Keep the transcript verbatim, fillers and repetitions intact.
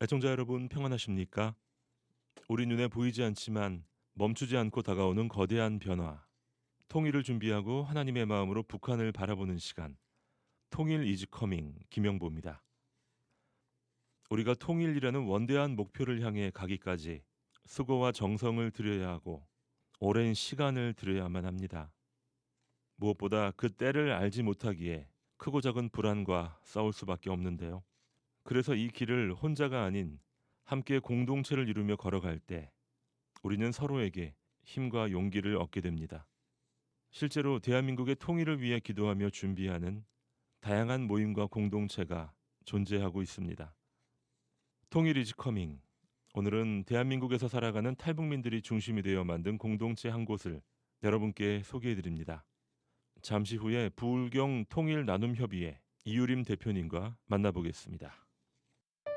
애청자 여러분 평안하십니까? 우리 눈에 보이지 않지만 멈추지 않고 다가오는 거대한 변화. 통일을 준비하고 하나님의 마음으로 북한을 바라보는 시간. 통일 이즈 커밍 김영보입니다. 우리가 통일이라는 원대한 목표를 향해 가기까지 수고와 정성을 들여야 하고 오랜 시간을 들여야만 합니다. 무엇보다 그 때를 알지 못하기에 크고 작은 불안과 싸울 수밖에 없는데요. 그래서 이 길을 혼자가 아닌 함께 공동체를 이루며 걸어갈 때 우리는 서로에게 힘과 용기를 얻게 됩니다. 실제로 대한민국의 통일을 위해 기도하며 준비하는 다양한 모임과 공동체가 존재하고 있습니다. 통일 이즈 커밍. 오늘은 대한민국에서 살아가는 탈북민들이 중심이 되어 만든 공동체 한 곳을 여러분께 소개해드립니다. 잠시 후에 부울경 통일 나눔협의회 이유림 대표님과 만나보겠습니다.